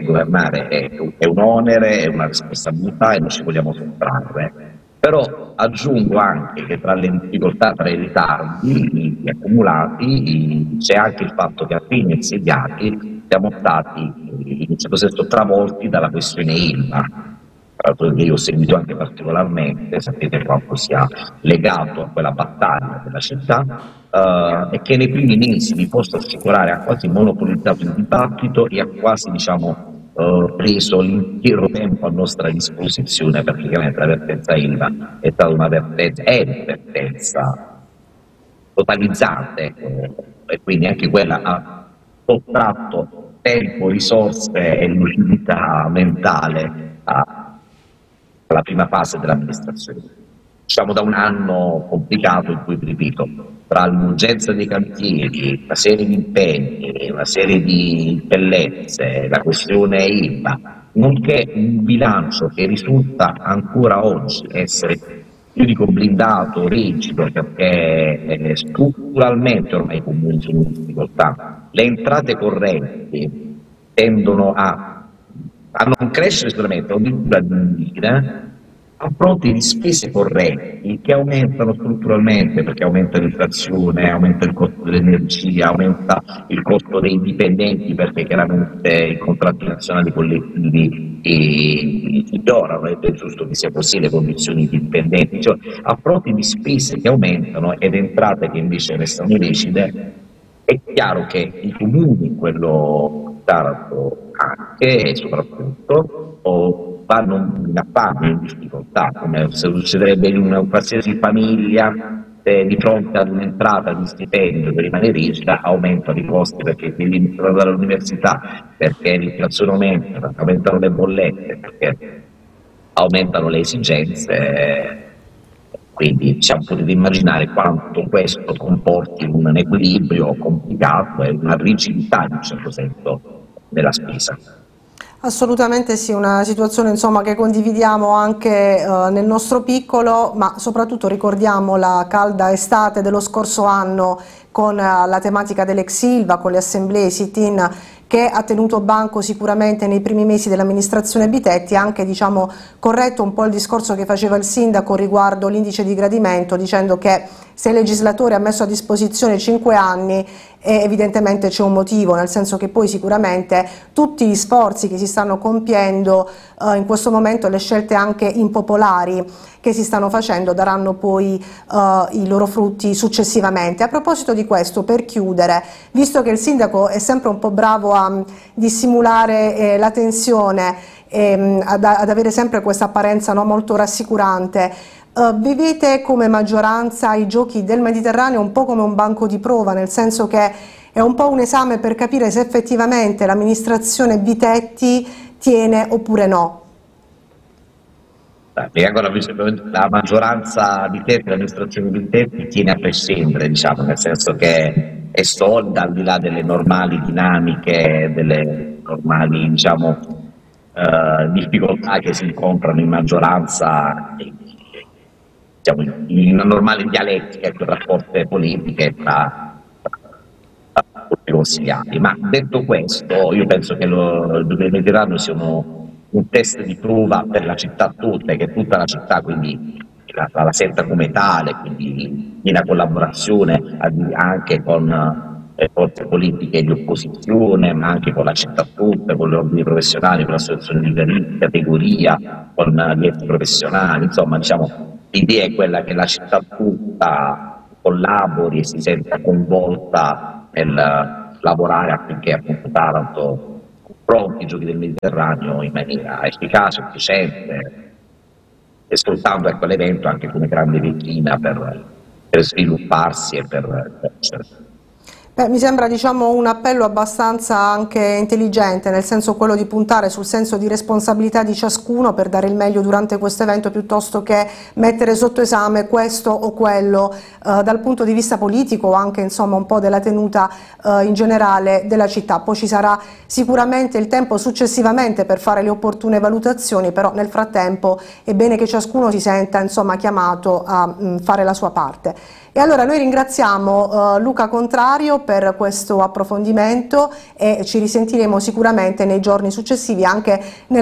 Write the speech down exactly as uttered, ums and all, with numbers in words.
governare è, è un onere, è una responsabilità e non ci vogliamo sottrarre. Però aggiungo anche che tra le difficoltà, tra i ritardi accumulati, c'è anche il fatto che appena insediati siamo stati in un certo senso travolti dalla questione Ilva, tra l'altro che io ho seguito anche particolarmente, sapete quanto sia legato a quella battaglia della città, eh, e che nei primi mesi, vi posso assicurare, ha quasi monopolizzato il dibattito e ha quasi, diciamo, Uh, preso l'intero tempo a nostra disposizione, perché chiaramente l'avvertenza Ilva è stata un'avvertenza, è un'avvertenza totalizzante, eh, e quindi anche quella ha sottratto tempo, risorse e lucidità mentale a, alla prima fase dell'amministrazione. Siamo da un anno complicato in cui, ripeto, tra l'urgenza dei cantieri, una serie di impegni, una serie di bellezze, la questione Ilva, nonché un bilancio che risulta ancora oggi essere, io dico blindato, rigido, perché eh, strutturalmente ormai i comuni sono in difficoltà. Le entrate correnti tendono a, a non crescere sicuramente, addirittura a diminuire, a fronte di spese correnti che aumentano strutturalmente, perché aumenta l'inflazione, aumenta il costo dell'energia, aumenta il costo dei dipendenti, perché chiaramente i contratti nazionali collettivi migliorano, ed è giusto che sia così, le condizioni di dipendenti, cioè, a fronte di spese che aumentano ed entrate che invece restano rigide. È chiaro che i comuni, quello Taranto anche e soprattutto, o vanno in affanno, in difficoltà, come succederebbe in una qualsiasi famiglia, eh, di fronte ad un'entrata di stipendio che rimane rigida, aumentano i costi perché ti limitano dall'università, perché l'inflazione aumenta, perché aumentano le bollette, perché aumentano le esigenze. Quindi diciamo, potete immaginare quanto questo comporti un equilibrio complicato e una rigidità in un certo senso della spesa. Assolutamente sì, una situazione insomma che condividiamo anche eh, nel nostro piccolo, ma soprattutto ricordiamo la calda estate dello scorso anno con eh, la tematica dell'ex Ilva, con le assemblee sit-in che ha tenuto banco sicuramente nei primi mesi dell'amministrazione Bitetti, anche diciamo corretto un po' il discorso che faceva il sindaco riguardo l'indice di gradimento, dicendo che se il legislatore ha messo a disposizione cinque anni e evidentemente c'è un motivo, nel senso che poi sicuramente tutti gli sforzi che si stanno compiendo eh, in questo momento, le scelte anche impopolari che si stanno facendo daranno poi eh, i loro frutti successivamente. A proposito di questo, per chiudere, visto che il sindaco è sempre un po' bravo a dissimulare eh, la tensione e ad, ad avere sempre questa apparenza no, molto rassicurante, Uh, vivete come maggioranza i giochi del Mediterraneo un po' come un banco di prova, nel senso che è un po' un esame per capire se effettivamente l'amministrazione Bitetti tiene oppure no? La maggioranza Bitetti, l'amministrazione Bitetti tiene a prescindere, diciamo, nel senso che è solida al di là delle normali dinamiche, delle normali diciamo, uh, difficoltà che si incontrano in maggioranza in una normale dialettica tra forze politiche tra tutti i consigliati. Ma detto questo, io penso che lo, il Mediterraneo sia uno, un test di prova per la città tutta, e che tutta la città quindi la, la senta come tale, quindi in collaborazione anche con le forze politiche di opposizione, ma anche con la città tutta, con le ordini professionali, con l'associazione di categoria, con gli enti professionali, insomma diciamo l'idea è quella che la città tutta collabori e si senta coinvolta nel lavorare affinché appunto Taranto affronti i giochi del Mediterraneo in maniera efficace, efficiente, e sfruttando ecco, l'evento anche come grande vetrina per, per svilupparsi e per crescere. Beh, mi sembra diciamo, un appello abbastanza anche intelligente, nel senso quello di puntare sul senso di responsabilità di ciascuno per dare il meglio durante questo evento, piuttosto che mettere sotto esame questo o quello eh, dal punto di vista politico o anche insomma, un po' della tenuta eh, in generale della città. Poi ci sarà sicuramente il tempo successivamente per fare le opportune valutazioni, però nel frattempo è bene che ciascuno si senta insomma, chiamato a mh, fare la sua parte. E allora noi ringraziamo uh, Luca Contrario per questo approfondimento e ci risentiremo sicuramente nei giorni successivi anche nel